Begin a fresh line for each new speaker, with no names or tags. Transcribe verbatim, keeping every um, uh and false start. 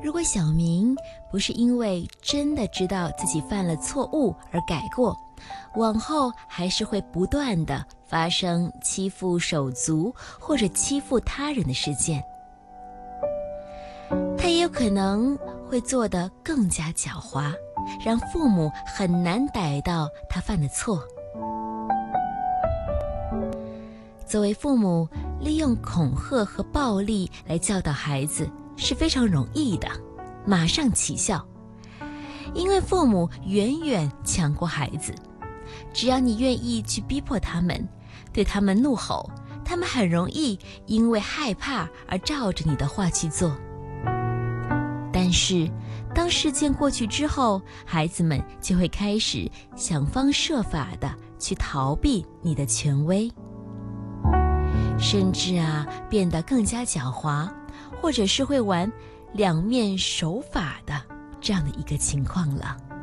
如果小明不是因为真的知道自己犯了错误而改过，往后还是会不断地发生欺负手足或者欺负他人的事件。他也有可能会做得更加狡猾，让父母很难逮到他犯的错。作为父母，利用恐吓和暴力来教导孩子是非常容易的，马上起效。因为父母远远强过孩子，只要你愿意去逼迫他们，对他们怒吼，他们很容易因为害怕而照着你的话去做。但是当事件过去之后，孩子们就会开始想方设法地去逃避你的权威，甚至啊变得更加狡猾，或者是会玩两面手法的这样的一个情况了。